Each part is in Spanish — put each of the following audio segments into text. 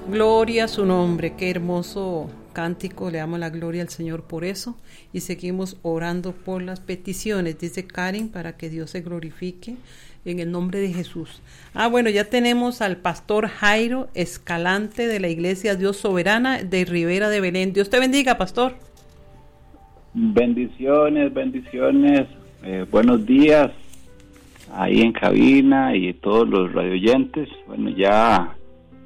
Gloria a su nombre, qué hermoso cántico, le damos la gloria al Señor por eso y seguimos orando por las peticiones, dice Karen, para que Dios se glorifique en el nombre de Jesús. Bueno, ya tenemos al pastor Jairo Escalante de la Iglesia Dios Soberana de Ribera de Belén. Dios te bendiga, pastor. Bendiciones, buenos días ahí en cabina y todos los radioyentes. Bueno, ya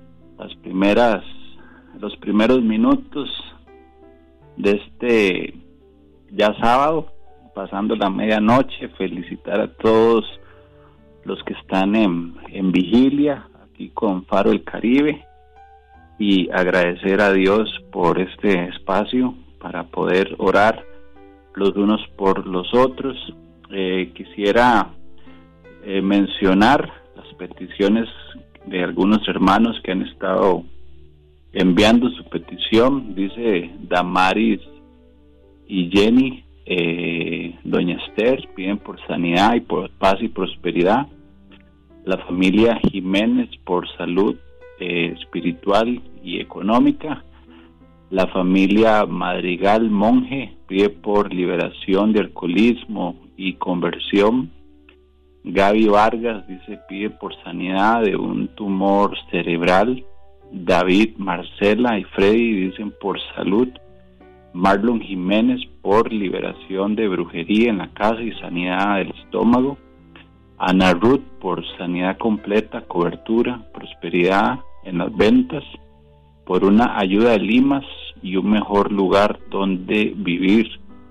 los primeros minutos de este ya sábado, pasando la medianoche, felicitar a todos los que están en vigilia aquí con Faro del Caribe y agradecer a Dios por este espacio para poder orar los unos por los otros. Quisiera mencionar las peticiones de algunos hermanos que han estado enviando su petición. Dice Damaris y Jenny, doña Esther, piden por sanidad y por paz y prosperidad. La familia Jiménez por salud espiritual y económica. La familia Madrigal Monje pide por liberación de alcoholismo y conversión. Gaby Vargas dice pide por sanidad de un tumor cerebral. David, Marcela y Freddy dicen por salud. Marlon Jiménez por liberación de brujería en la casa y sanidad del estómago. Ana Ruth por sanidad completa, cobertura, prosperidad en las ventas, por una ayuda de limas y un mejor lugar donde vivir.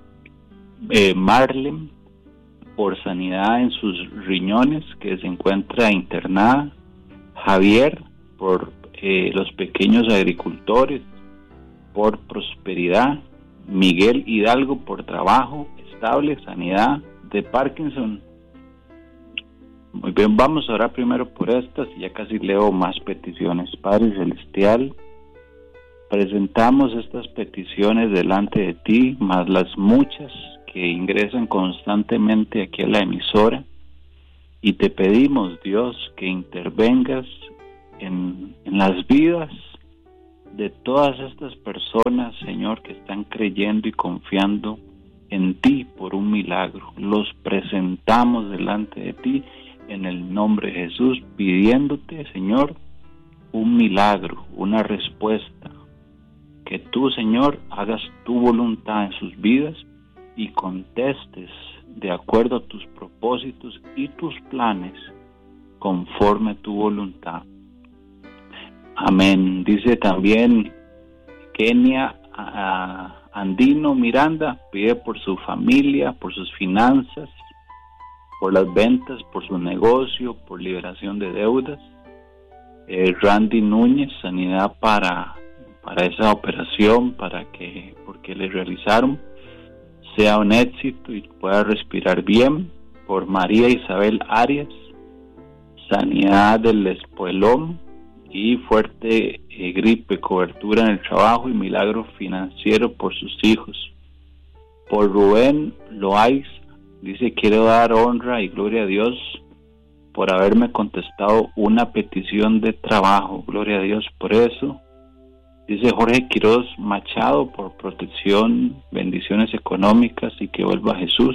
Marlene por sanidad en sus riñones, que se encuentra internada. Javier por los pequeños agricultores, por prosperidad. Miguel Hidalgo por trabajo estable, sanidad de Parkinson. Muy bien, vamos a orar primero por estas y ya casi leo más peticiones. Padre Celestial, presentamos estas peticiones delante de ti, más las muchas que ingresan constantemente aquí a la emisora, y te pedimos, Dios, que intervengas en las vidas de todas estas personas, Señor, que están creyendo y confiando en ti por un milagro. Los presentamos delante de ti en el nombre de Jesús, pidiéndote, Señor, un milagro, una respuesta, que tú, Señor, hagas tu voluntad en sus vidas y contestes de acuerdo a tus propósitos y tus planes conforme a tu voluntad. Amén. Dice también Kenia Andino Miranda, pide por su familia, por sus finanzas, por las ventas, por su negocio, por liberación de deudas. Randy Núñez, sanidad para esa operación, porque le realizaron, sea un éxito y pueda respirar bien. Por María Isabel Arias, sanidad del espuelón y fuerte gripe, cobertura en el trabajo y milagro financiero por sus hijos. Por Rubén Loaiz, dice, quiero dar honra y gloria a Dios por haberme contestado una petición de trabajo. Gloria a Dios por eso. Dice Jorge Quiroz Machado, por protección, bendiciones económicas y que vuelva Jesús.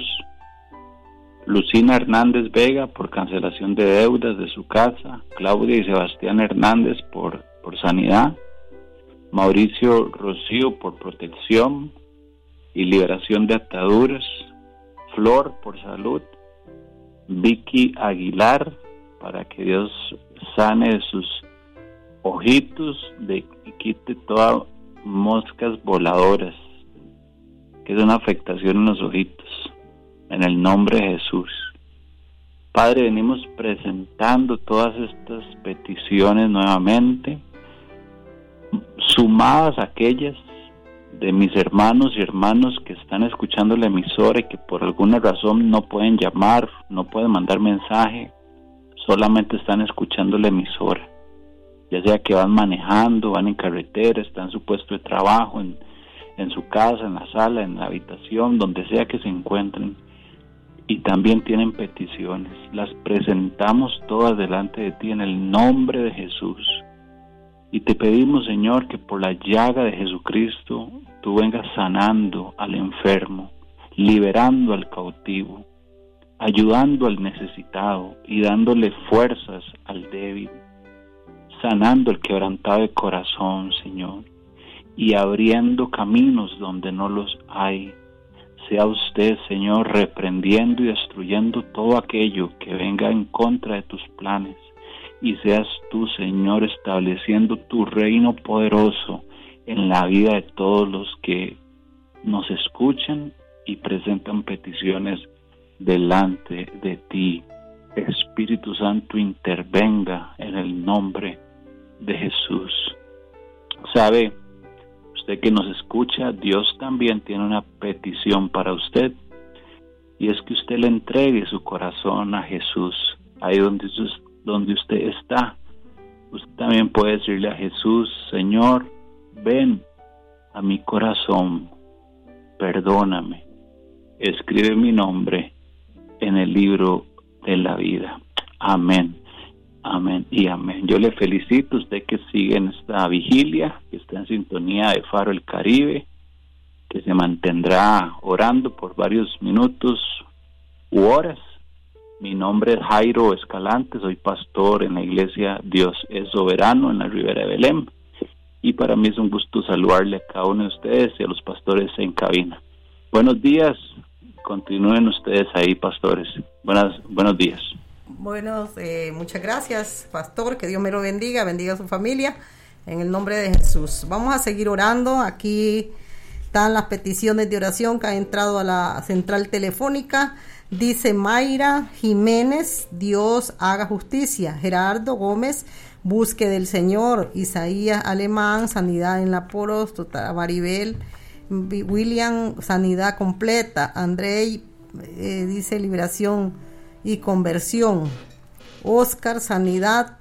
Lucina Hernández Vega, por cancelación de deudas de su casa. Claudia y Sebastián Hernández, por sanidad. Mauricio Rocío, por protección y liberación de ataduras. Flor, por salud. Vicky Aguilar, para que Dios sane de sus ojitos, y quite todas moscas voladoras, que es una afectación en los ojitos, en el nombre de Jesús. Padre, venimos presentando todas estas peticiones nuevamente, sumadas a aquellas de mis hermanos y hermanas que están escuchando la emisora y que por alguna razón no pueden llamar, no pueden mandar mensaje, solamente están escuchando la emisora, ya sea que van manejando, van en carretera, están en su puesto de trabajo, en su casa, en la sala, en la habitación, donde sea que se encuentren, y también tienen peticiones. Las presentamos todas delante de ti en el nombre de Jesús. Y te pedimos, Señor, que por la llaga de Jesucristo tú vengas sanando al enfermo, liberando al cautivo, ayudando al necesitado y dándole fuerzas al débil, sanando al quebrantado de corazón, Señor, y abriendo caminos donde no los hay. Sea usted, Señor, reprendiendo y destruyendo todo aquello que venga en contra de tus planes, y seas tú, Señor, estableciendo tu reino poderoso en la vida de todos los que nos escuchan y presentan peticiones delante de ti. Espíritu Santo, intervenga en el nombre de Jesús. Sabe, usted que nos escucha, Dios también tiene una petición para usted, y es que usted le entregue su corazón a Jesús. Ahí donde usted está, usted también puede decirle a Jesús: Señor, ven a mi corazón, perdóname, escribe mi nombre en el libro de la vida. Amén, amén y amén. Yo le felicito a usted que sigue en esta vigilia, que está en sintonía de Faro el Caribe, que se mantendrá orando por varios minutos u horas. Mi nombre es Jairo Escalante, soy pastor en la iglesia Dios es Soberano en la Ribera de Belém, y para mí es un gusto saludarle a cada uno de ustedes y a los pastores en cabina. Buenos días, continúen ustedes ahí, pastores. Buenos días. Muchas gracias, pastor, que Dios me lo bendiga a su familia, en el nombre de Jesús. Vamos a seguir orando. Aquí están las peticiones de oración que han entrado a la central telefónica. Dice Mayra Jiménez: Dios haga justicia. Gerardo Gómez: busque del Señor. Isaías Alemán: sanidad en la próstata. Maribel William: sanidad completa. Andrei dice liberación y conversión. Oscar: sanidad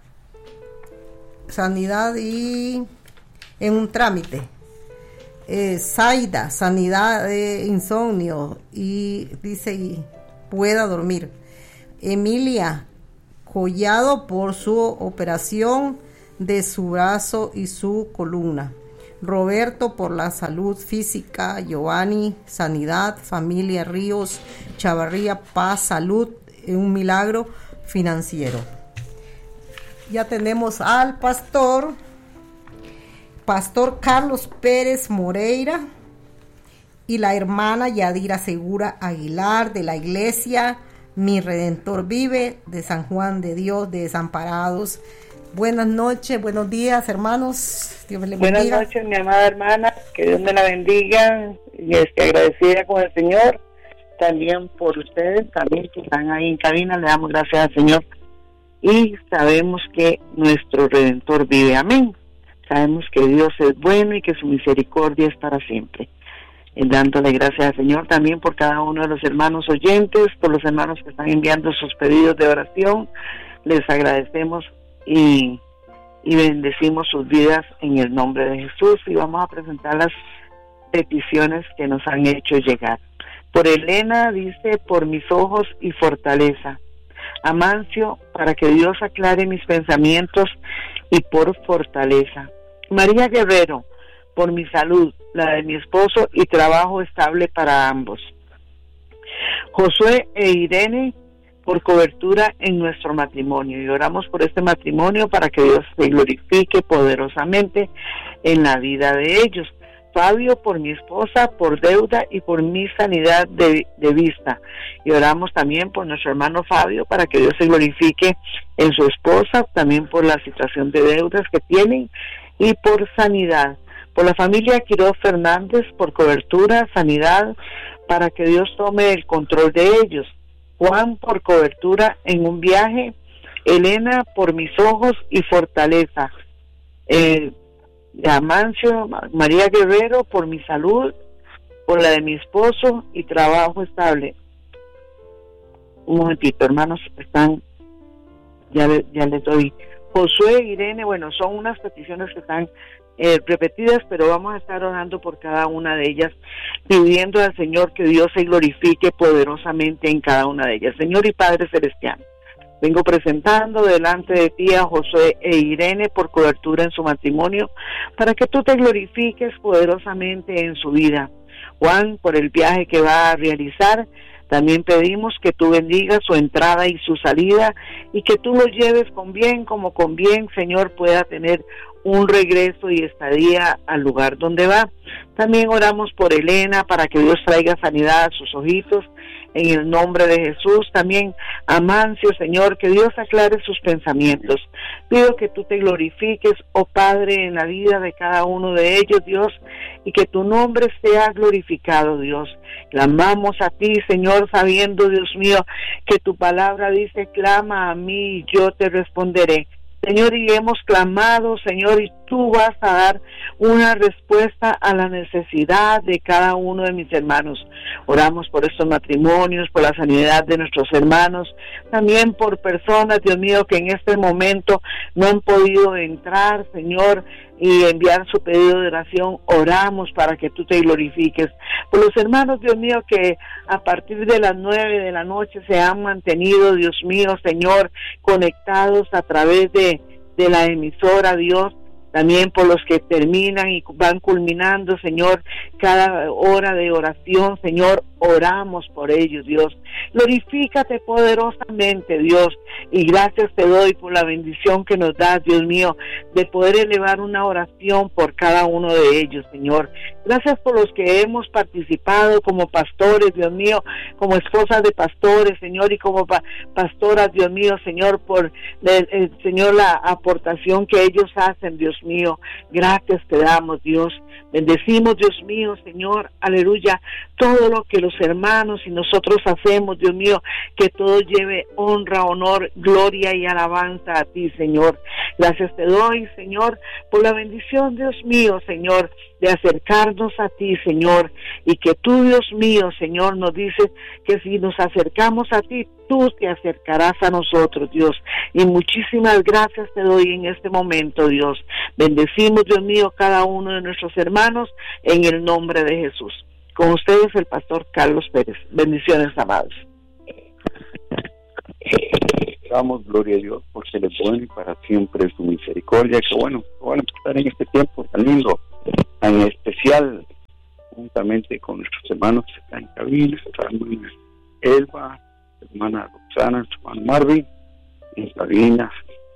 y en un trámite. Zaida: sanidad de insomnio y dice pueda dormir. Emilia Collado: por su operación de su brazo y su columna. Roberto: por la salud física. Giovanni: sanidad. Familia Ríos Chavarría: paz, salud, un milagro financiero. Ya tenemos al pastor Carlos Pérez Moreira y la hermana Yadira Segura Aguilar, de la iglesia Mi Redentor Vive de San Juan de Dios de Desamparados. Buenas noches, buenos días, hermanos. Dios me les bendiga. Buenas noches, mi amada hermana, que Dios me la bendiga, y agradecida con el Señor, también por ustedes, también que están ahí en cabina. Le damos gracias al Señor y sabemos que nuestro Redentor vive. Amén. Sabemos que Dios es bueno y que su misericordia es para siempre. Dándole gracias al Señor también por cada uno de los hermanos oyentes, por los hermanos que están enviando sus pedidos de oración. Les agradecemos y bendecimos sus vidas en el nombre de Jesús, y vamos a presentar las peticiones que nos han hecho llegar. Por Elena dice: por mis ojos y fortaleza. Amancio: para que Dios aclare mis pensamientos y por fortaleza. María Guerrero: por mi salud, la de mi esposo y trabajo estable para ambos. Josué e Irene: por cobertura en nuestro matrimonio, y oramos por este matrimonio para que Dios se glorifique poderosamente en la vida de ellos. Fabio: por mi esposa, por deuda y por mi sanidad de vista, y oramos también por nuestro hermano Fabio para que Dios se glorifique en su esposa, también por la situación de deudas que tienen y por sanidad. Por la familia Quiroz Fernández: por cobertura, sanidad, para que Dios tome el control de ellos. Juan: por cobertura en un viaje. Elena: por mis ojos y fortaleza. Amancio, María Guerrero: por mi salud, por la de mi esposo y trabajo estable. Un momentito, hermanos, ya les doy. Josué e Irene, bueno, son unas peticiones que están repetidas, pero vamos a estar orando por cada una de ellas, pidiendo al Señor que Dios se glorifique poderosamente en cada una de ellas. Señor y Padre Celestial, Vengo presentando delante de ti a Josué e Irene por cobertura en su matrimonio, para que tú te glorifiques poderosamente en su vida. Juan, por el viaje que va a realizar, también pedimos que tú bendigas su entrada y su salida, y que tú lo lleves con bien, como con bien, Señor, pueda tener un regreso y estadía al lugar donde va. También oramos por Elena, para que Dios traiga sanidad a sus ojitos, en el nombre de Jesús. También a Mancio, Señor, que Dios aclare sus pensamientos. Pido que tú te glorifiques, oh Padre, en la vida de cada uno de ellos, Dios, y que tu nombre sea glorificado, Dios. Clamamos a ti, Señor, sabiendo, Dios mío, que tu palabra dice: clama a mí y yo te responderé. Señor, y hemos clamado, Señor, y tú vas a dar una respuesta a la necesidad de cada uno de mis hermanos. Oramos por estos matrimonios, por la sanidad de nuestros hermanos, también por personas, Dios mío, que en este momento no han podido entrar, Señor, y enviar su pedido de oración. Oramos para que tú te glorifiques. Por los hermanos, Dios mío, que a partir de las 9 de la noche se han mantenido, Dios mío, Señor, conectados a través de la emisora, Dios. También por los que terminan y van culminando, Señor, cada hora de oración, Señor, oramos por ellos, Dios. Glorifícate poderosamente, Dios, y gracias te doy por la bendición que nos das, Dios mío, de poder elevar una oración por cada uno de ellos, Señor. Gracias por los que hemos participado como pastores, Dios mío, como esposas de pastores, Señor, y como pastoras, Dios mío, Señor, por Señor, la aportación que ellos hacen, Dios mío. Gracias te damos, Dios. Bendecimos, Dios mío, Señor, aleluya, todo lo que los hermanos y nosotros hacemos, Dios mío, que todo lleve honra, honor, gloria y alabanza a ti, Señor. Gracias te doy, Señor, por la bendición, Dios mío, Señor, de acercarnos a ti, Señor, y que tú, Dios mío, Señor, nos dices que si nos acercamos a ti, tú te acercarás a nosotros, Dios. Y muchísimas gracias te doy en este momento, Dios. Bendecimos, Dios mío, cada uno de nuestros hermanos en el nombre de Jesús. Con ustedes el pastor Carlos Pérez. Bendiciones, amados. Damos gloria a Dios por ser bueno y para siempre su misericordia. Qué bueno estar en este tiempo tan lindo, tan especial, juntamente con nuestros hermanos que están en cabina, nuestra hermana Elba, hermana Roxana, nuestro hermano Marvin, en cabina,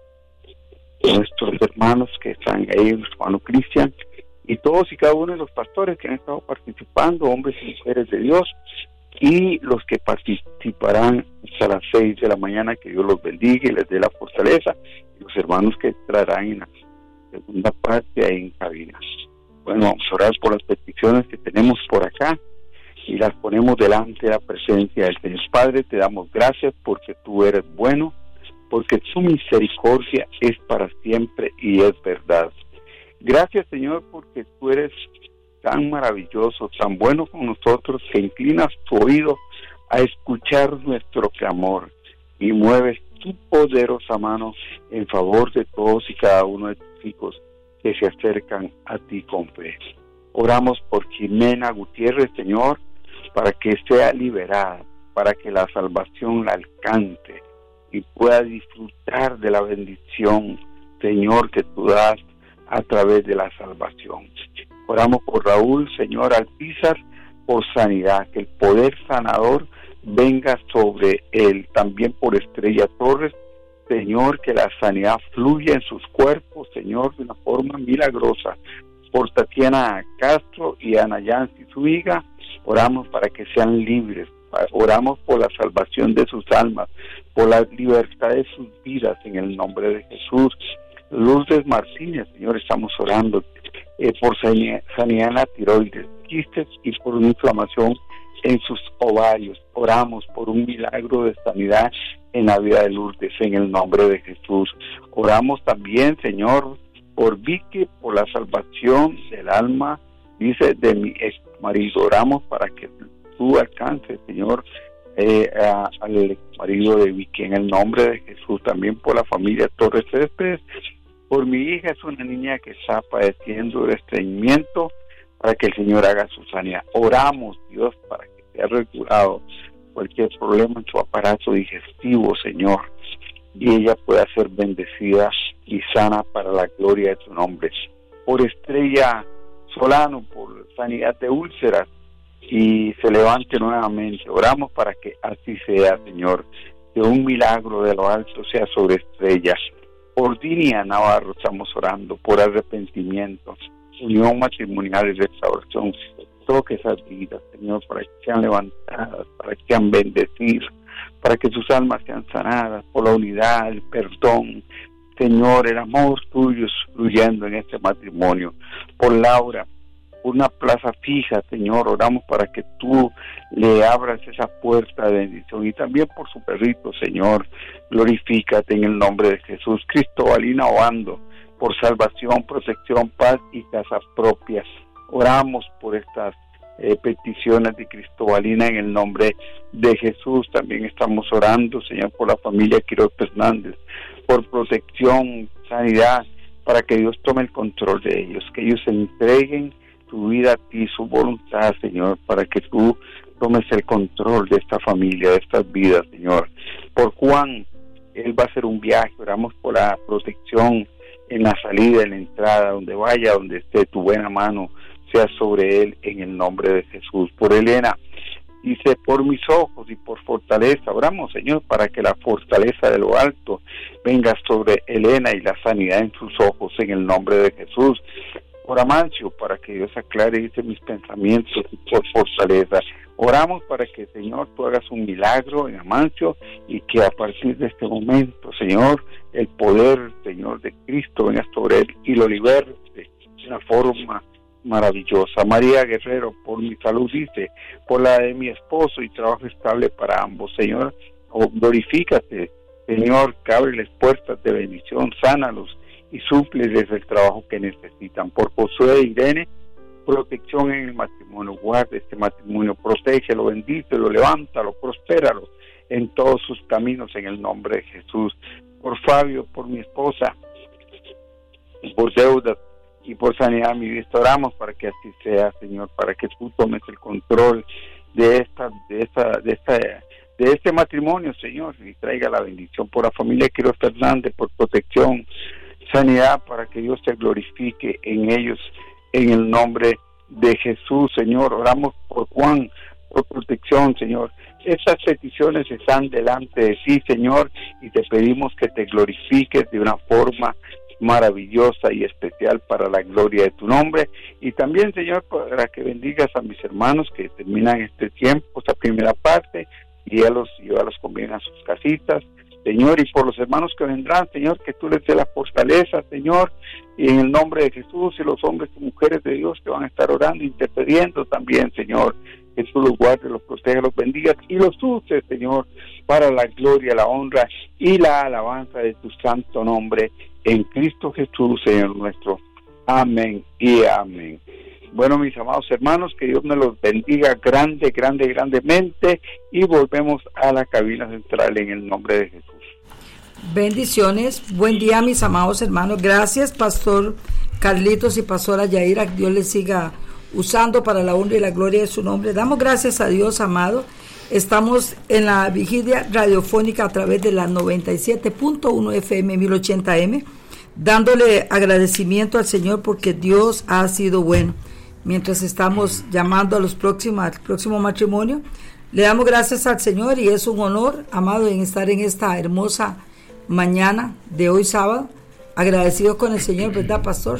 nuestros hermanos que están ahí, nuestro hermano Cristian, y todos y cada uno de los pastores que han estado participando, hombres y mujeres de Dios, y los que participarán hasta las 6 de la mañana. Que Dios los bendiga y les dé la fortaleza, y los hermanos que entrarán en la segunda parte ahí en cabina. Bueno, vamos a orar por las peticiones que tenemos por acá y las ponemos delante de la presencia del Señor. Padre, te damos gracias porque tú eres bueno, porque tu misericordia es para siempre y es verdad. Gracias, Señor, porque tú eres tan maravilloso, tan bueno con nosotros, que inclinas tu oído a escuchar nuestro clamor y mueves tu poderosa mano en favor de todos y cada uno de tus hijos que se acercan a ti con fe. Oramos por Jimena Gutiérrez, Señor, para que sea liberada, para que la salvación la alcance y pueda disfrutar de la bendición, Señor, que tú das a través de la salvación. Oramos por Raúl, Señor, Alpizar, por sanidad, que el poder sanador venga sobre él. También por Estrella Torres, Señor, que la sanidad fluya en sus cuerpos, Señor, de una forma milagrosa. Por Tatiana Castro y Ana Yancy, su hija, oramos para que sean libres. Oramos por la salvación de sus almas, por la libertad de sus vidas, en el nombre de Jesús. Lourdes Martínez, Señor, estamos orando por sanidad en la tiroides, quistes y por una inflamación en sus ovarios. Oramos por un milagro de sanidad en la vida de Lourdes, en el nombre de Jesús. Oramos también, Señor, por Vicky, por la salvación del alma, dice, de mi ex marido. Oramos para que tú alcances, Señor, al ex marido de Vicky, en el nombre de Jesús. También por la familia Torres Céspedes, por mi hija, es una niña que está padeciendo de estreñimiento, para que el Señor haga su sanidad. Oramos, Dios, para que sea regulado cualquier problema en su aparato digestivo, Señor, y ella pueda ser bendecida y sana para la gloria de tu nombre. Por Estrella Solano, por sanidad de úlceras, y se levante nuevamente. Oramos para que así sea, Señor, que un milagro de lo alto sea sobre Estrella. Por Dinia Navarro estamos orando, por arrepentimiento, unión matrimonial y restauración. Toque esas vidas, Señor, para que sean levantadas, para que sean bendecidas, para que sus almas sean sanadas, por la unidad, el perdón, Señor, el amor tuyo fluyendo en este matrimonio. Por Laura, una plaza fija, Señor, oramos para que tú le abras esa puerta de bendición, y también por su perrito, Señor, glorifícate en el nombre de Jesús. Cristobalina Obando, por salvación, protección, paz y casa propia. Oramos por estas peticiones de Cristobalina en el nombre de Jesús. También estamos orando, Señor, por la familia Quiroz Fernández, por protección, sanidad, para que Dios tome el control de ellos, que ellos se entreguen tu vida a ti, su voluntad, Señor, para que tú tomes el control de esta familia, de estas vidas, Señor. Por Juan, él va a hacer un viaje, oramos por la protección en la salida, en la entrada, donde vaya, donde esté, tu buena mano sea sobre él en el nombre de Jesús. Por Elena, dice, por mis ojos y por fortaleza, oramos, Señor, para que la fortaleza de lo alto venga sobre Elena y la sanidad en sus ojos en el nombre de Jesús. Por Amancio, para que Dios aclare, dice, mis pensamientos, y por fortaleza. Oramos para que, Señor, tú hagas un milagro en Amancio, y que a partir de este momento, Señor, el poder, Señor, de Cristo venga sobre él y lo liberte de una forma maravillosa. María Guerrero, por mi salud, dice, por la de mi esposo y trabajo estable para ambos, Señor, glorifícate, Señor, que ábreles puertas de bendición, sánalos y súpleles el trabajo que necesitan. Por Josué e Irene, protección en el matrimonio, guarda este matrimonio, protégelo, bendícelo, levántalo, prospéralo en todos sus caminos en el nombre de Jesús. Por Fabio, por mi esposa, por deudas y por sanidad mi vista, oramos para que así sea, Señor, para que tú tomes el control de este matrimonio, Señor, y traiga la bendición. Por la familia Quiroz Fernández, por protección, sanidad, para que Dios se glorifique en ellos en el nombre de Jesús, Señor. Oramos por Juan, por protección, Señor. Estas peticiones están delante de ti, Señor, y te pedimos que te glorifiques de una forma maravillosa y especial para la gloria de tu nombre. Y también, Señor, para que bendigas a mis hermanos que terminan este tiempo, esta primera parte, y llévalos con bien a sus casitas, Señor, y por los hermanos que vendrán, Señor, que tú les dé la fortaleza, Señor, y en el nombre de Jesús, y los hombres y mujeres de Dios que van a estar orando, intercediendo también, Señor, que tú los guardes, los protejas, los bendigas y los uses, Señor, para la gloria, la honra y la alabanza de tu santo nombre, en Cristo Jesús, Señor nuestro. Amén y amén. Bueno, mis amados hermanos, que Dios me los bendiga grandemente, y volvemos a la cabina central en el nombre de Jesús. Bendiciones, buen día, mis amados hermanos. Gracias, Pastor Carlitos y Pastora Yaira, que Dios les siga usando para la honra y la gloria de su nombre. Damos gracias a Dios, amado. Estamos en la vigilia radiofónica a través de la 97.1 FM 1080M, dándole agradecimiento al Señor porque Dios ha sido bueno. Mientras estamos llamando a al próximo matrimonio, le damos gracias al Señor, y es un honor, amado, en estar en esta hermosa mañana de hoy sábado, agradecido con el Señor, ¿verdad, Pastor?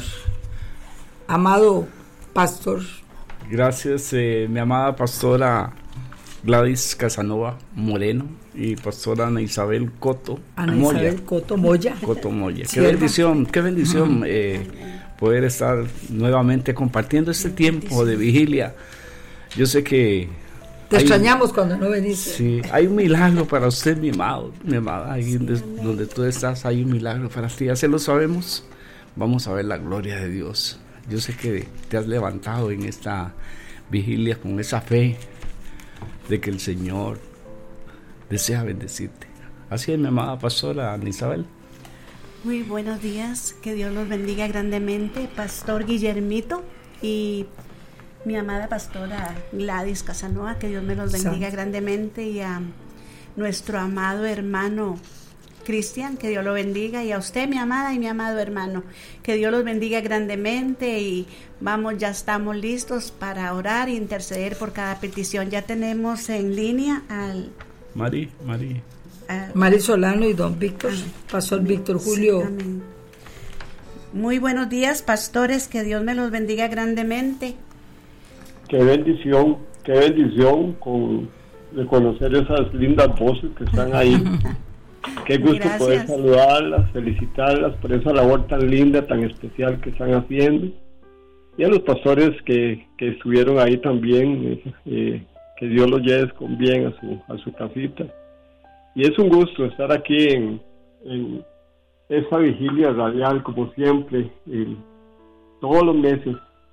Amado Pastor. Gracias, mi amada Pastora Gladys Casanova Moreno y Pastora Ana Isabel Coto Moya. Coto Moya. Qué bendición, poder estar nuevamente compartiendo este tiempo de vigilia. Yo sé que te extrañamos cuando no veniste. Sí, hay un milagro para usted, mi amada, ahí donde tú estás hay un milagro para ti, ya se lo sabemos. Vamos a ver la gloria de Dios. Yo sé que te has levantado en esta vigilia con esa fe de que el Señor desea bendecirte. Así es, mi amada Pastora Ana Isabel. Muy buenos días, que Dios los bendiga grandemente, Pastor Guillermito y mi amada Pastora Gladys Casanova, que Dios me los bendiga grandemente, y a nuestro amado hermano Cristian, que Dios lo bendiga, y a usted, mi amada y mi amado hermano, que Dios los bendiga grandemente. Y vamos, ya estamos listos para orar e interceder por cada petición. Ya tenemos en línea al Mari Solano y don Víctor, pastor Víctor Julio. Sí, amén. Muy buenos días, pastores, que Dios me los bendiga grandemente. Qué bendición de conocer esas lindas voces que están ahí. Qué gusto Gracias. poder saludarlas, felicitarlas por esa labor tan linda, tan especial que están haciendo. Y a los pastores que estuvieron ahí también, que Dios los lleve con bien a su casita. Y es un gusto estar aquí en esa vigilia radial, como siempre, todos los meses,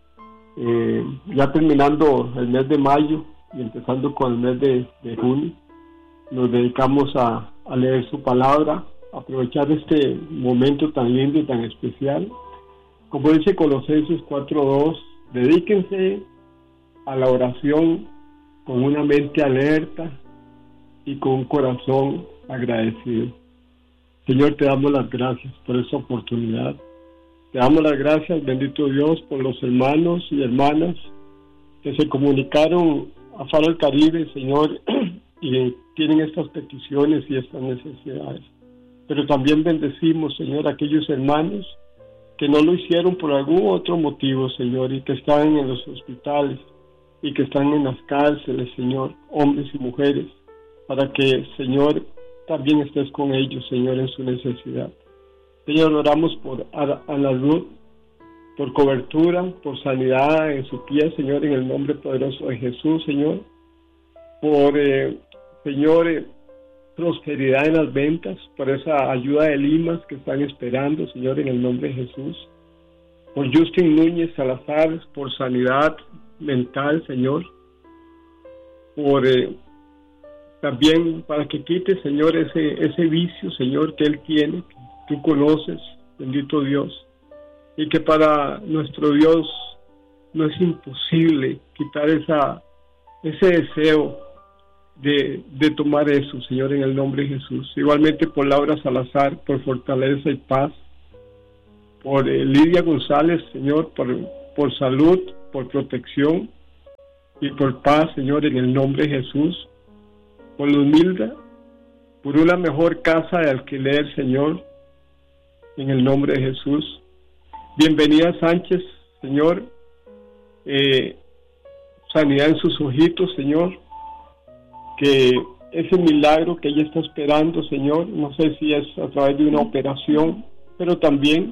ya terminando el mes de mayo y empezando con el mes de junio, nos dedicamos a leer su palabra, aprovechar este momento tan lindo y tan especial. Como dice Colosenses 4:2, dedíquense a la oración con una mente alerta y con un corazón agradecido. Señor, te damos las gracias por esta oportunidad. Te damos las gracias, bendito Dios, por los hermanos y hermanas que se comunicaron a Faro del Caribe, Señor, y tienen estas peticiones y estas necesidades. Pero también bendecimos, Señor, a aquellos hermanos que no lo hicieron por algún otro motivo, Señor, y que están en los hospitales y que están en las cárceles, Señor, hombres y mujeres, para que, Señor, también estés con ellos, Señor, en su necesidad. Señor, oramos por Ana Ruth, por cobertura, por sanidad en su pie, Señor, en el nombre poderoso de Jesús, Señor. Por, Señor, prosperidad en las ventas, por esa ayuda de Limas que están esperando, Señor, en el nombre de Jesús. Por Justin Núñez Salazar, por sanidad mental, Señor. Por también para que quite, Señor, ese vicio, Señor, que él tiene, que tú conoces, bendito Dios, y que para nuestro Dios no es imposible quitar ese deseo de tomar eso, Señor, en el nombre de Jesús. Igualmente por Laura Salazar, por fortaleza y paz, por Lidia González, Señor, por salud, por protección y por paz, Señor, en el nombre de Jesús. Por Luzmilda, por una mejor casa de alquiler, Señor, en el nombre de Jesús. Bienvenida Sánchez, Señor, sanidad en sus ojitos, Señor, que ese milagro que ella está esperando, Señor, no sé si es a través de una operación, pero también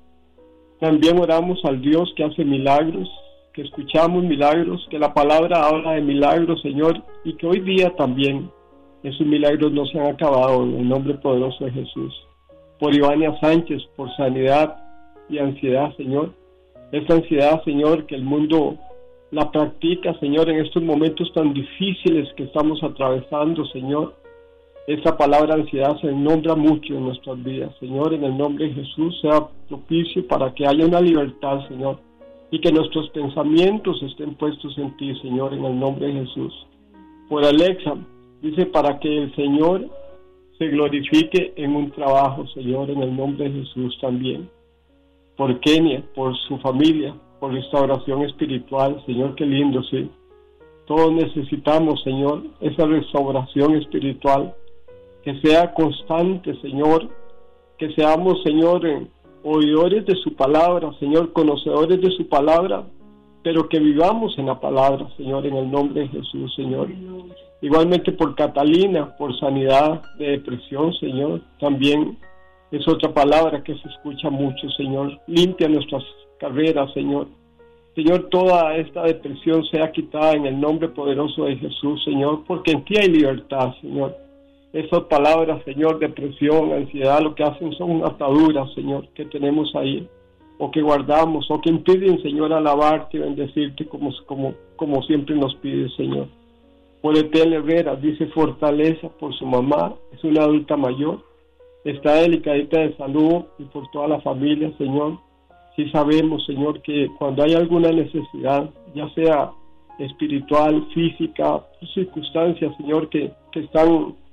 oramos al Dios que hace milagros, que escuchamos milagros, que la palabra habla de milagros, Señor, y que hoy día también esos milagros no se han acabado, en el nombre poderoso de Jesús. Por Ivania Sánchez, por sanidad y ansiedad, Señor. Esta ansiedad, Señor, que el mundo la practica, Señor, en estos momentos tan difíciles que estamos atravesando, Señor. Esa palabra ansiedad se nombra mucho en nuestras vidas, Señor, en el nombre de Jesús, sea propicio para que haya una libertad, Señor, y que nuestros pensamientos estén puestos en ti, Señor, en el nombre de Jesús. Por Alexa, dice, para que el Señor se glorifique en un trabajo, Señor, en el nombre de Jesús también. Por Kenia, por su familia, por restauración espiritual, Señor, qué lindo, sí. Todos necesitamos, Señor, esa restauración espiritual, que sea constante, Señor, que seamos, Señor, oidores de su palabra, Señor, conocedores de su palabra, pero que vivamos en la palabra, Señor, en el nombre de Jesús, Señor. Igualmente por Catalina, por sanidad de depresión, Señor, también es otra palabra que se escucha mucho, Señor. Limpia nuestras carreras, Señor. Señor, toda esta depresión sea quitada en el nombre poderoso de Jesús, Señor, porque en ti hay libertad, Señor. Esas palabras, Señor, depresión, ansiedad, lo que hacen son ataduras, Señor, que tenemos ahí, o que guardamos, o que impiden, Señor, alabarte y bendecirte como siempre nos pides, Señor. Por Etel Herrera, dice fortaleza por su mamá, es una adulta mayor, está delicadita de salud, y por toda la familia, Señor. Sí sabemos, Señor, que cuando hay alguna necesidad, ya sea espiritual, física, circunstancias, Señor, que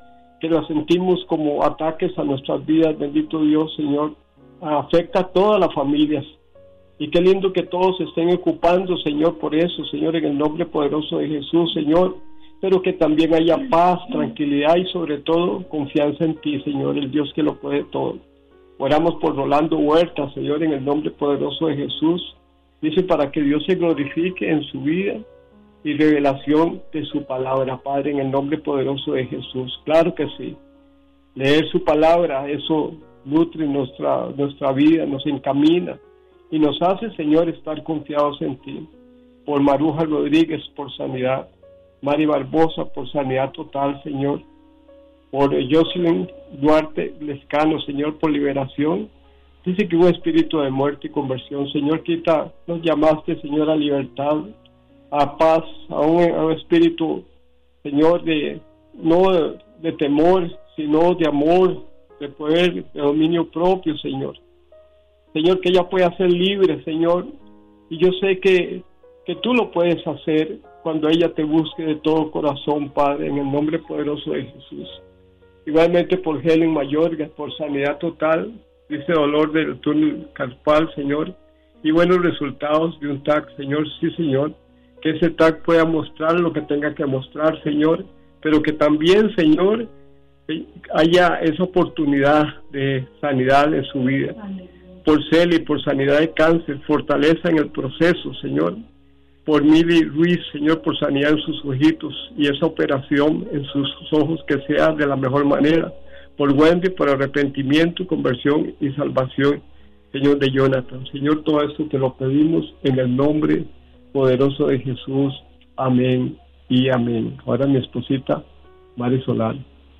que las sentimos como ataques a nuestras vidas, bendito Dios, Señor, afecta a todas las familias. Y qué lindo que todos se estén ocupando, Señor, por eso, Señor, en el nombre poderoso de Jesús, Señor, pero que también haya paz, tranquilidad y sobre todo confianza en ti, Señor, el Dios que lo puede todo. Oramos por Rolando Huerta, Señor, en el nombre poderoso de Jesús. Dice, para que Dios se glorifique en su vida y revelación de su palabra, Padre, en el nombre poderoso de Jesús. Claro que sí. Leer su palabra, eso nutre nuestra vida, nos encamina y nos hace, Señor, estar confiados en ti. Por Maruja Rodríguez, por sanidad. Mari Barbosa, por sanidad total, Señor. Por Jocelyn Duarte Lescano, Señor, por liberación. Dice que hubo espíritu de muerte y conversión. Señor, nos llamaste, Señor, a libertad, a paz, a un espíritu, Señor, no de temor, sino de amor, de poder, de dominio propio, Señor. Señor, que ella pueda ser libre, Señor, y yo sé que tú lo puedes hacer cuando ella te busque de todo corazón, Padre, en el nombre poderoso de Jesús. Igualmente por Helen Mayorga, por sanidad total, dice dolor del túnel carpal, Señor, y buenos resultados de un TAC, Señor, sí, Señor, que ese TAC pueda mostrar lo que tenga que mostrar, Señor, pero que también, Señor, haya esa oportunidad de sanidad en su vida. Amén. Por Celi, por sanidad de cáncer, fortaleza en el proceso, Señor. Por Mili Ruiz, Señor, por sanidad en sus ojitos y esa operación en sus ojos que sea de la mejor manera. Por Wendy, por arrepentimiento, conversión y salvación, Señor, de Jonathan. Señor, todo esto te lo pedimos en el nombre poderoso de Jesús. Amén y amén. Ahora mi esposita, Mari Solano.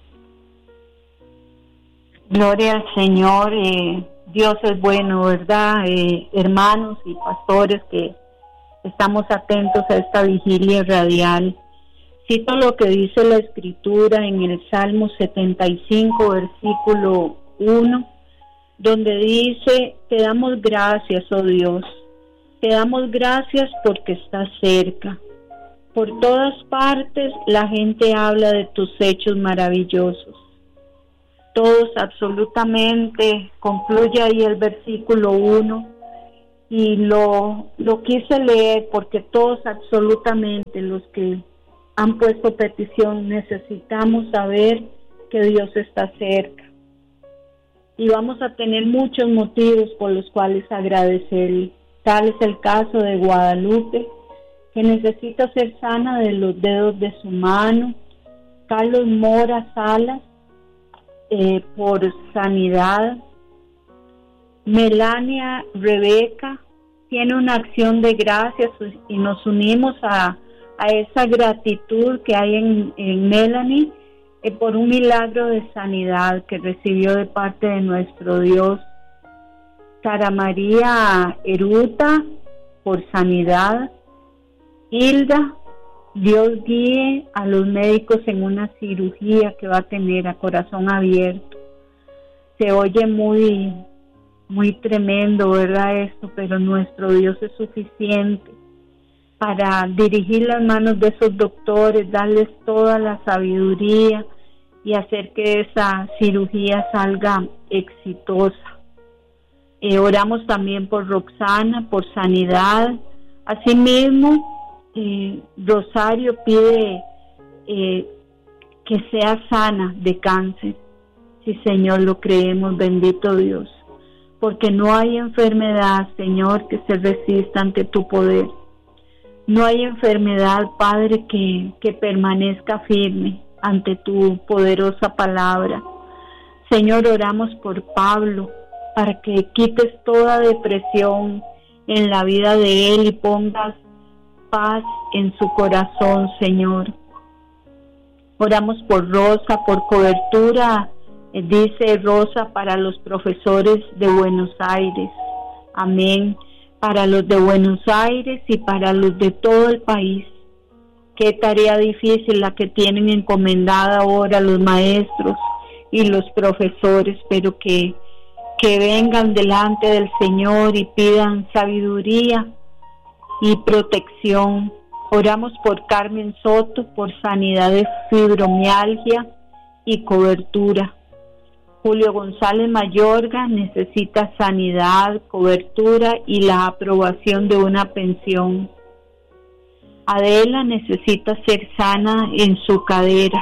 Gloria al Señor. Dios es bueno, ¿verdad? Hermanos y pastores que estamos atentos a esta vigilia radial. Cito lo que dice la Escritura en el Salmo 75, versículo 1, donde dice, te damos gracias, oh Dios, te damos gracias porque estás cerca. Por todas partes la gente habla de tus hechos maravillosos. Todos absolutamente, concluye ahí el versículo 1, y lo quise leer porque todos absolutamente los que han puesto petición necesitamos saber que Dios está cerca. Y vamos a tener muchos motivos por los cuales agradecerle. Tal es el caso de Guadalupe, que necesita ser sana de los dedos de su mano. Carlos Mora Salas, por sanidad. Melania Rebeca tiene una acción de gracias y nos unimos a esa gratitud que hay en Melanie por un milagro de sanidad que recibió de parte de nuestro Dios. Sara María Eruta, por sanidad. Hilda, Dios guíe a los médicos en una cirugía que va a tener a corazón abierto. Se oye muy tremendo, ¿verdad? Esto, pero nuestro Dios es suficiente para dirigir las manos de esos doctores, darles toda la sabiduría y hacer que esa cirugía salga exitosa. Oramos también por Roxana, por sanidad. Asimismo, Rosario pide que sea sana de cáncer. Sí, Señor, lo creemos, bendito Dios, porque no hay enfermedad, Señor, que se resista ante tu poder. No hay enfermedad, Padre, que permanezca firme ante tu poderosa palabra. Señor, oramos por Pablo, para que quites toda depresión en la vida de él y pongas paz en su corazón, Señor. Oramos por Rosa, por cobertura, dice Rosa, para los profesores de Buenos Aires. Amén. Para los de Buenos Aires y para los de todo el país. Qué tarea difícil la que tienen encomendada ahora los maestros y los profesores, pero que vengan delante del Señor y pidan sabiduría y protección. Oramos por Carmen Soto, por sanidad de fibromialgia y cobertura. Julio González Mayorga necesita sanidad, cobertura y la aprobación de una pensión. Adela necesita ser sana en su cadera.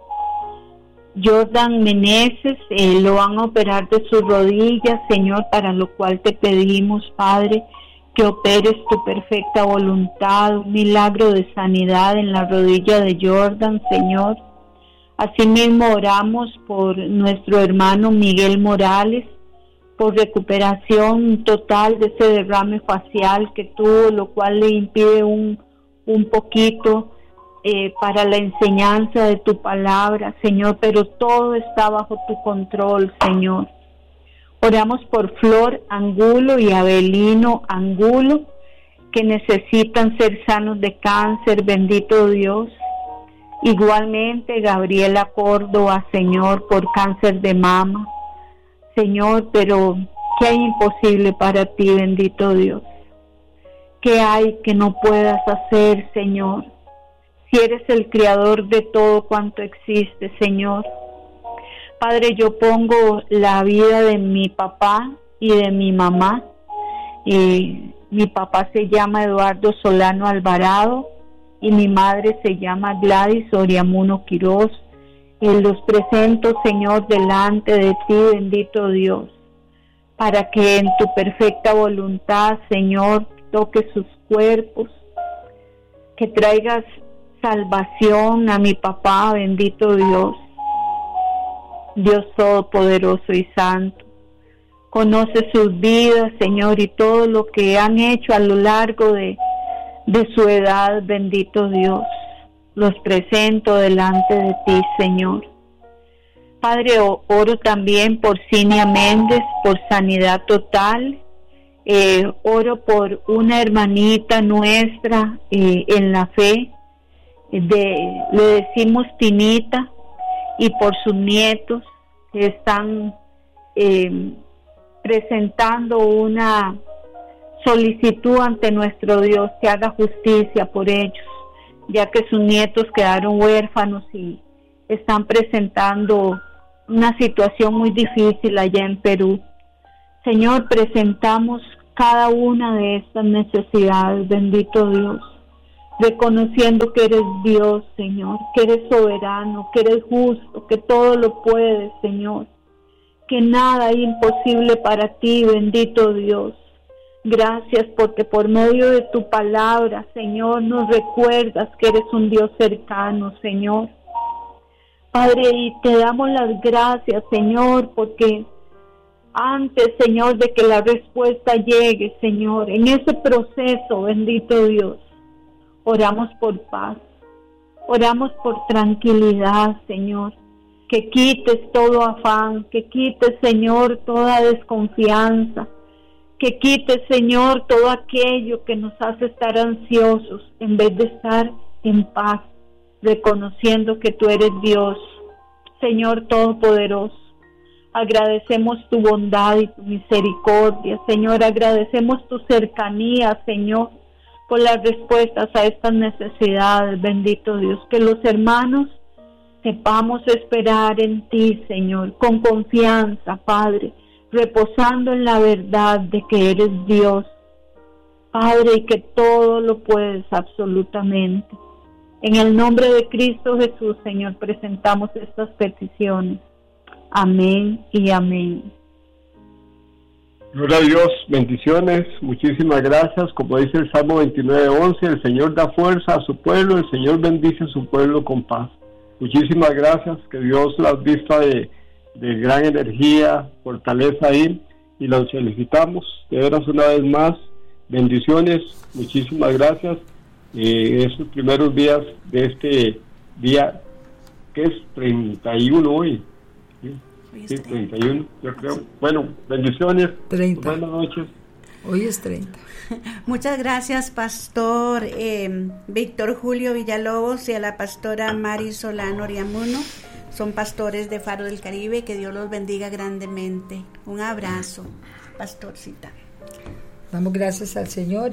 Jordan Meneses lo van a operar de sus rodillas, Señor, para lo cual te pedimos, Padre, que operes tu perfecta voluntad, un milagro de sanidad en la rodilla de Jordan, Señor. Asimismo oramos por nuestro hermano Miguel Morales, por recuperación total de ese derrame facial que tuvo, lo cual le impide un poquito para la enseñanza de tu palabra, Señor, pero todo está bajo tu control, Señor. Oramos por Flor Angulo y Abelino Angulo, que necesitan ser sanos de cáncer, bendito Dios. Igualmente Gabriela Córdoba, Señor, por cáncer de mama. Señor, pero ¿qué hay imposible para ti, bendito Dios? ¿Qué hay que no puedas hacer, Señor? Si eres el creador de todo cuanto existe, Señor. Padre, yo pongo la vida de mi papá y de mi mamá. Mi papá se llama Eduardo Solano Alvarado y mi madre se llama Gladys Oriamuno Quiroz. Los presento, Señor, delante de ti, bendito Dios, para que en tu perfecta voluntad, Señor, toques sus cuerpos, que traigas salvación a mi papá, bendito Dios. Dios Todopoderoso y Santo, conoce sus vidas, Señor, y todo lo que han hecho a lo largo de su edad, bendito Dios. Los presento delante de ti, Señor. Padre, oro también por Cinia Méndez, por sanidad total. Oro por una hermanita nuestra en la fe, le decimos Tinita, y por sus nietos que están presentando una solicitud ante nuestro Dios que haga justicia por ellos, ya que sus nietos quedaron huérfanos y están presentando una situación muy difícil allá en Perú. Señor, presentamos cada una de estas necesidades, bendito Dios, reconociendo que eres Dios, Señor, que eres soberano, que eres justo, que todo lo puedes, Señor, que nada es imposible para ti, bendito Dios. Gracias porque por medio de tu palabra, Señor, nos recuerdas que eres un Dios cercano, Señor. Padre, y te damos las gracias, Señor, porque antes, Señor, de que la respuesta llegue, Señor, en ese proceso, bendito Dios, oramos por paz, oramos por tranquilidad, Señor, que quites todo afán, que quites, Señor, toda desconfianza, que quites, Señor, todo aquello que nos hace estar ansiosos en vez de estar en paz, reconociendo que tú eres Dios, Señor Todopoderoso. Agradecemos tu bondad y tu misericordia, Señor, agradecemos tu cercanía, Señor, por las respuestas a estas necesidades, bendito Dios, que los hermanos sepamos esperar en ti, Señor, con confianza, Padre, reposando en la verdad de que eres Dios, Padre, y que todo lo puedes absolutamente. En el nombre de Cristo Jesús, Señor, presentamos estas peticiones. Amén y amén. Gloria a Dios, bendiciones, muchísimas gracias. Como dice el Salmo 29:11, el Señor da fuerza a su pueblo, el Señor bendice a su pueblo con paz. Muchísimas gracias, que Dios las vista de gran energía, fortaleza ahí, y los felicitamos de veras una vez más. Bendiciones, muchísimas gracias. Esos primeros días de este día, que es 31 hoy. Sí, 31, yo creo. Bueno, bendiciones. 30. Buenas noches. Hoy es 30. Muchas gracias, Pastor Víctor Julio Villalobos y a la pastora Mari Solano Oriamuno. Son pastores de Faro del Caribe. Que Dios los bendiga grandemente. Un abrazo, pastorcita. Damos gracias al Señor y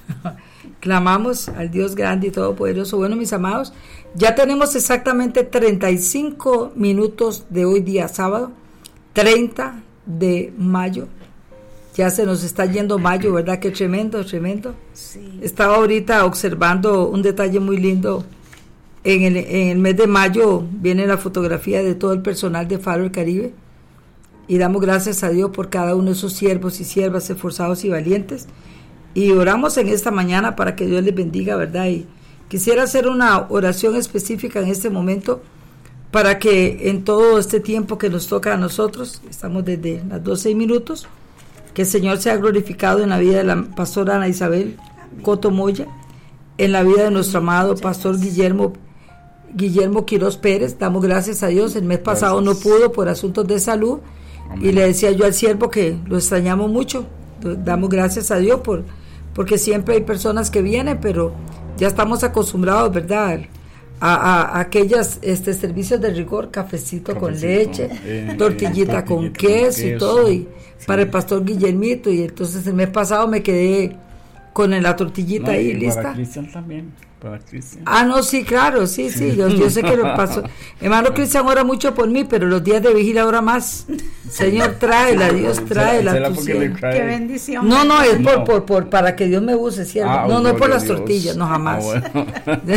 Clamamos al Dios grande y todopoderoso. Bueno, mis amados, ya tenemos exactamente 35 minutos de hoy día sábado, 30 de mayo. Ya se nos está yendo mayo, ¿verdad? Qué tremendo, tremendo. Sí. Estaba ahorita observando un detalle muy lindo. En el mes de mayo viene la fotografía de todo el personal de Faro del Caribe. Y damos gracias a Dios por cada uno de esos siervos y siervas esforzados y valientes. Y oramos en esta mañana para que Dios les bendiga, ¿verdad? Y quisiera hacer una oración específica en este momento para que en todo este tiempo que nos toca a nosotros, estamos desde las 12 minutos, que el Señor sea glorificado en la vida de la pastora Ana Isabel Coto Moya, en la vida de nuestro amado pastor Guillermo Quiroz Pérez. Damos gracias a Dios. El mes pasado no pudo por asuntos de salud. Amén. Y le decía yo al siervo que lo extrañamos mucho. Damos gracias a Dios porque siempre hay personas que vienen, pero ya estamos acostumbrados, ¿verdad?, a aquellos servicios de rigor, cafecito con leche, tortillita con queso y todo, y sí, para el pastor Guillermito. Y entonces el mes pasado me quedé con la tortillita ahí lista. Para Cristian también, para Cristian. No, sí, claro, sí, yo sé que lo pasó. Hermano Cristian ora mucho por mí, pero los días de vigilia ora más. Señor, tráela, Dios, tráela. Qué bendición. No, es por para que Dios me use, ¿cierto? No es por las tortillas, no, jamás. Bueno.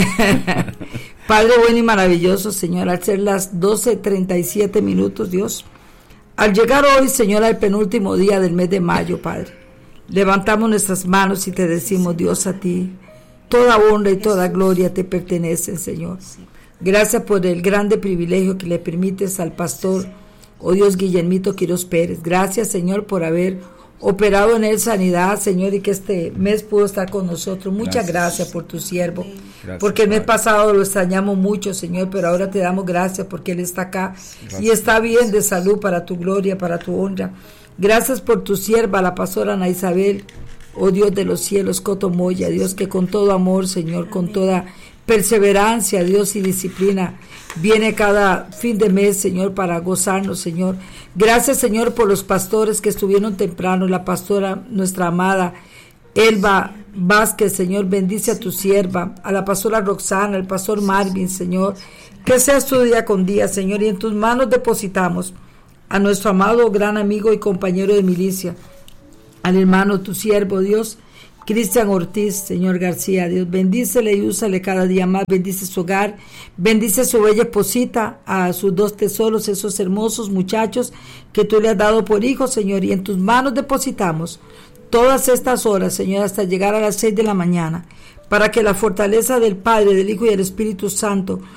Padre bueno y maravilloso, Señor, al ser las 12:37 minutos, Dios, al llegar hoy, Señor, al penúltimo día del mes de mayo, Padre, levantamos nuestras manos y te decimos, Dios, a ti toda honra y toda gloria te pertenecen, Señor. Gracias por el grande privilegio que le permites al pastor, oh Dios, Guillermito Quiroz Pérez. Gracias, Señor, por haber operado en él sanidad, Señor, y que este mes pudo estar con nosotros. Muchas gracias por tu siervo, porque el mes pasado lo extrañamos mucho, Señor, pero ahora te damos gracias porque él está acá y está bien de salud, para tu gloria, para tu honra. Gracias por tu sierva, la pastora Ana Isabel, oh Dios de los cielos, Coto Moya, Dios, que con todo amor, Señor, con toda perseverancia, Dios, y disciplina, viene cada fin de mes, Señor, para gozarnos, Señor. Gracias, Señor, por los pastores que estuvieron temprano, la pastora, nuestra amada Elba Vázquez, Señor, bendice a tu sierva, a la pastora Roxana, al pastor Marvin, Señor, que sea su día con día, Señor, y en tus manos depositamos a nuestro amado gran amigo y compañero de milicia, al hermano, tu siervo, Dios, Cristian Ortiz, Señor García, Dios, bendícele y úsale cada día más, bendice su hogar, bendice a su bella esposita, a sus dos tesoros, esos hermosos muchachos que tú le has dado por hijos, Señor, y en tus manos depositamos todas estas horas, Señor, hasta llegar a las 6 de la mañana, para que la fortaleza del Padre, del Hijo y del Espíritu Santo